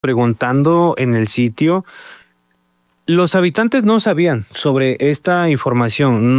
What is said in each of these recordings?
preguntando en el sitio, los habitantes no sabían sobre esta información,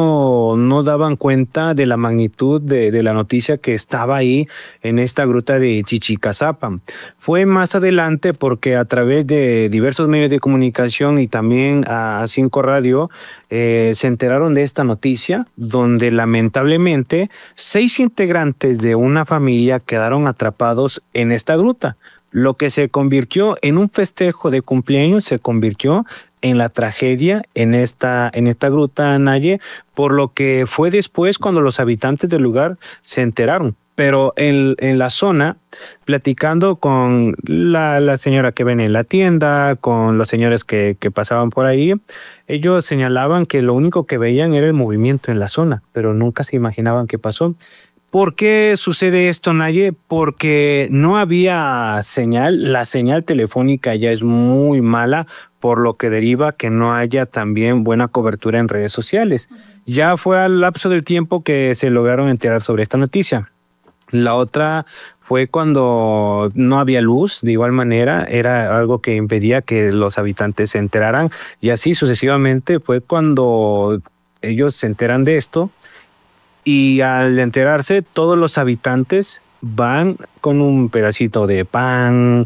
no daban cuenta de la magnitud de la noticia que estaba ahí en esta gruta de Chichicazapan. Fue más adelante porque a través de diversos medios de comunicación y también a Cinco Radio se enteraron de esta noticia, donde lamentablemente 6 integrantes de una familia quedaron atrapados en esta gruta. Lo que se convirtió en un festejo de cumpleaños se convirtió en la tragedia en esta gruta, Naye, por lo que fue después cuando los habitantes del lugar se enteraron. Pero en la zona, platicando con la señora que ven en la tienda, con los señores que pasaban por ahí, ellos señalaban que lo único que veían era el movimiento en la zona, pero nunca se imaginaban qué pasó. ¿Por qué sucede esto, Naye? Porque no había señal, la señal telefónica ya es muy mala, por lo que deriva que no haya también buena cobertura en redes sociales. Ya fue al lapso del tiempo que se lograron enterar sobre esta noticia. La otra fue cuando no había luz, de igual manera, era algo que impedía que los habitantes se enteraran, y así sucesivamente fue cuando ellos se enteran de esto. Y al enterarse, todos los habitantes van con un pedacito de pan,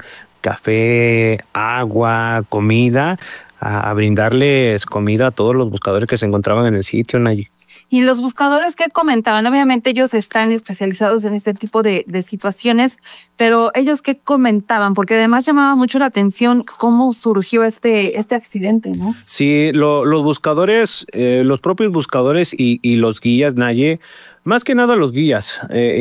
café, agua, comida, a brindarles comida a todos los buscadores que se encontraban en el sitio, Nayi. Y los buscadores que comentaban, obviamente ellos están especializados en este tipo de situaciones, pero ellos qué comentaban, porque además llamaba mucho la atención cómo surgió este accidente, ¿no? Sí, los buscadores, los propios buscadores y los guías, Naye, más que nada los guías,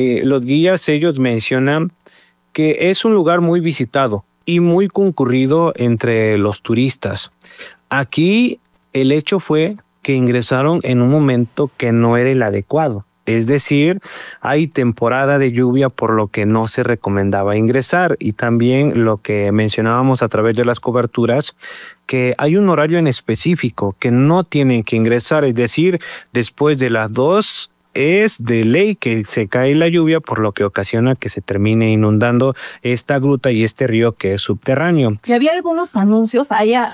ellos mencionan que es un lugar muy visitado y muy concurrido entre los turistas. Aquí el hecho fue que ingresaron en un momento que no era el adecuado. Es decir, hay temporada de lluvia, por lo que no se recomendaba ingresar. Y también lo que mencionábamos a través de las coberturas, que hay un horario en específico que no tienen que ingresar. Es decir, después de las 2 es de ley que se cae la lluvia, por lo que ocasiona que se termine inundando esta gruta y este río que es subterráneo. ¿Y había algunos anuncios allá?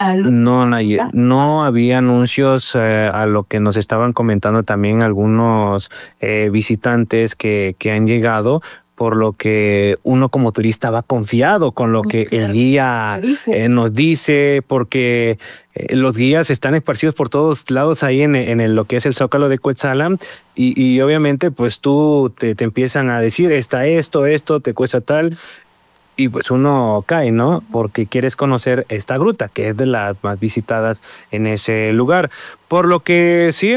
No había anuncios, a lo que nos estaban comentando también algunos visitantes que han llegado, por lo que uno como turista va confiado con lo que el guía nos dice, porque los guías están esparcidos por todos lados ahí en lo que es el Zócalo de Cuetzalan, y obviamente pues tú te empiezan a decir, está esto, te cuesta tal, y pues uno cae, ¿no? Porque quieres conocer esta gruta, que es de las más visitadas en ese lugar. Por lo que sí,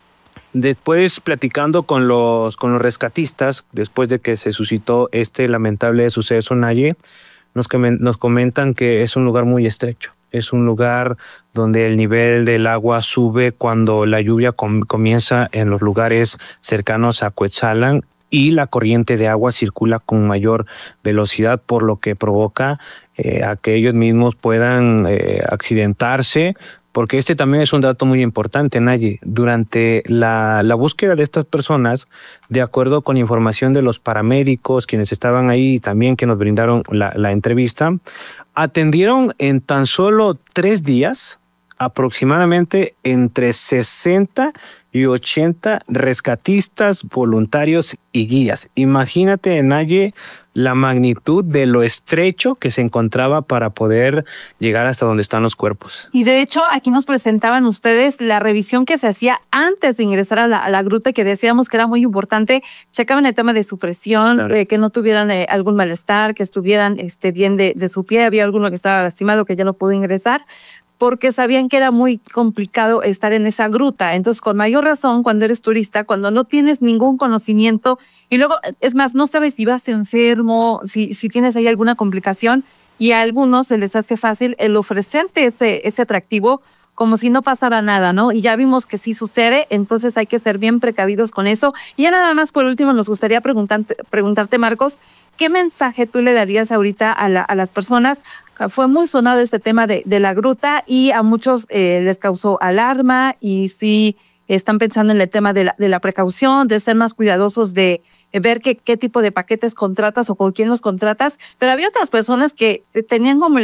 después platicando con los rescatistas, después de que se suscitó este lamentable suceso, Naye, nos comentan que es un lugar muy estrecho. Es un lugar donde el nivel del agua sube cuando la lluvia comienza en los lugares cercanos a Cuetzalan, y la corriente de agua circula con mayor velocidad, por lo que provoca a que ellos mismos puedan accidentarse. Porque este también es un dato muy importante, Naye. Durante la búsqueda de estas personas, de acuerdo con información de los paramédicos, quienes estaban ahí y también que nos brindaron la entrevista, atendieron en tan solo 3 días aproximadamente entre 60 y 80 rescatistas, voluntarios y guías. Imagínate, Naye, la magnitud de lo estrecho que se encontraba para poder llegar hasta donde están los cuerpos. Y de hecho, aquí nos presentaban ustedes la revisión que se hacía antes de ingresar a la gruta, que decíamos que era muy importante. Checaban el tema de su presión, claro, que no tuvieran algún malestar, que estuvieran bien de su pie. Había alguno que estaba lastimado, que ya no pudo ingresar, porque sabían que era muy complicado estar en esa gruta. Entonces, con mayor razón, cuando eres turista, cuando no tienes ningún conocimiento, y luego, es más, no sabes si vas enfermo, si tienes ahí alguna complicación, y a algunos se les hace fácil el ofrecerte ese atractivo como si no pasara nada, ¿no? Y ya vimos que sí sucede, entonces hay que ser bien precavidos con eso. Y ya nada más, por último, nos gustaría preguntarte, Marcos, ¿qué mensaje tú le darías ahorita a las personas? Fue muy sonado este tema de la gruta, y a muchos les causó alarma, y sí están pensando en el tema de la precaución, de ser más cuidadosos de ver qué tipo de paquetes contratas o con quién los contratas, pero había otras personas que tenían como